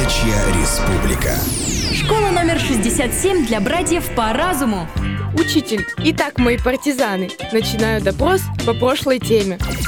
Заячья республика. Школа номер 67 для братьев по разуму. Учитель, итак, мои партизаны, начинаю допрос по прошлой теме.